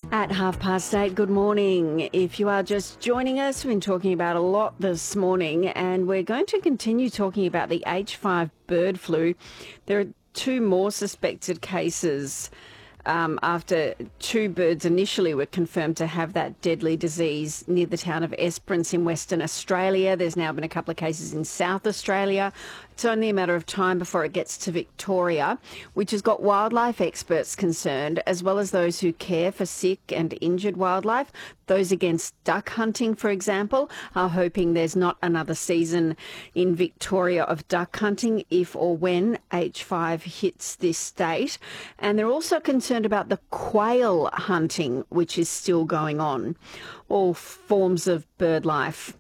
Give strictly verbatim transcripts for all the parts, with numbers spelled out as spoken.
At half past eight, good morning. If you are just joining us, we've been talking about a lot this morning, and we're going to continue talking about the H five bird flu. There are two more suspected cases um, after two birds initially were confirmed to have that deadly disease near the town of Esperance in Western Australia. There's now been a couple of cases in South Australia. It's only a matter of time before it gets to Victoria, which has got wildlife experts concerned, as well as those who care for sick and injured wildlife. Those against duck hunting, for example, are hoping there's not another season in Victoria of duck hunting if or when H five hits this state. And they're also concerned about the quail hunting, which is still going on. All forms of bird life,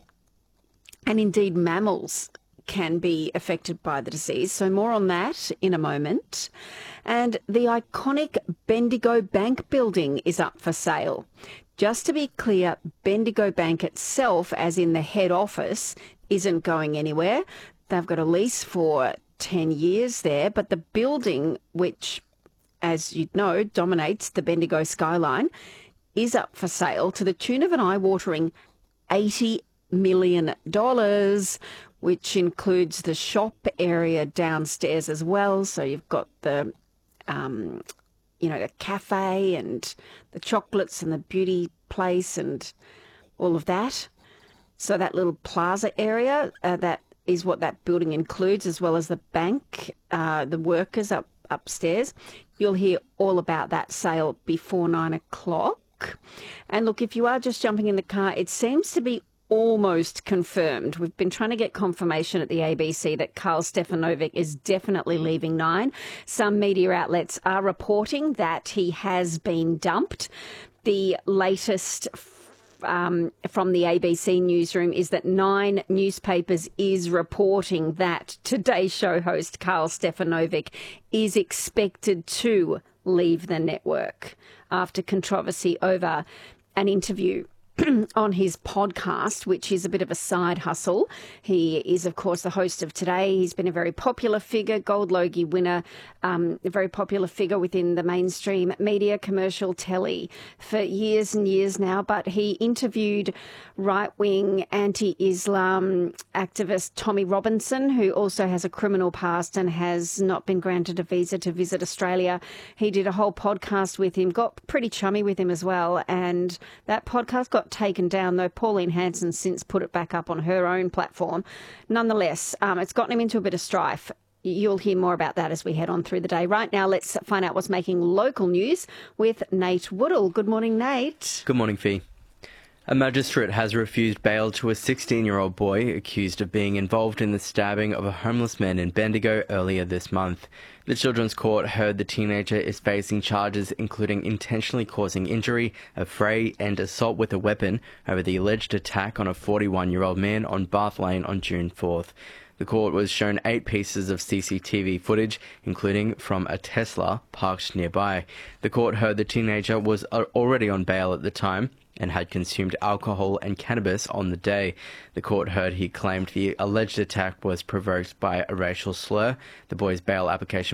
and indeed mammals, can be affected by the disease. So more on that in a moment. And the iconic Bendigo Bank building is up for sale. Just to be clear, Bendigo Bank itself, as in the head office, isn't going anywhere. They've got a lease for ten years there, but the building, which, as you'd know, dominates the Bendigo skyline, is up for sale to the tune of an eye-watering eighty million dollars, which includes the shop area downstairs as well. So you've got the, um, you know, the cafe and the chocolates and the beauty place and all of that. So that little plaza area, uh, that is what that building includes, as well as the bank, uh, the workers up upstairs. You'll hear all about that sale before nine o'clock. And look, if you are just jumping in the car, it seems to be almost confirmed. We've been trying to get confirmation at the A B C that Karl Stefanovic is definitely leaving Nine. Some media outlets are reporting that he has been dumped. The latest um, from the A B C newsroom is that Nine newspapers is reporting that Today Show host Karl Stefanovic is expected to leave the network after controversy over an interview on his podcast, which is a bit of a side hustle. He is, of course, the host of Today. He's been a very popular figure, Gold Logie winner, um, a very popular figure within the mainstream media, commercial telly for years and years now. But he interviewed right-wing anti-Islam activist Tommy Robinson, who also has a criminal past and has not been granted a visa to visit Australia. He did a whole podcast with him, got pretty chummy with him as well, and that podcast got taken down, though Pauline Hanson since put it back up on her own platform. Nonetheless, um, it's gotten him into a bit of strife. You'll hear more about that as we head on through the day. Right now, let's find out what's making local news with Nate Woodall. Good morning, Nate. Good morning, Fee. A magistrate has refused bail to a sixteen-year-old boy accused of being involved in the stabbing of a homeless man in Bendigo earlier this month. The Children's Court heard the teenager is facing charges including intentionally causing injury, affray and assault with a weapon over the alleged attack on a forty-one-year-old man on Bath Lane on June fourth. The court was shown eight pieces of C C T V footage, including from a Tesla parked nearby. The court heard the teenager was already on bail at the time and had consumed alcohol and cannabis on the day. The court heard he claimed the alleged attack was provoked by a racial slur. The boy's bail application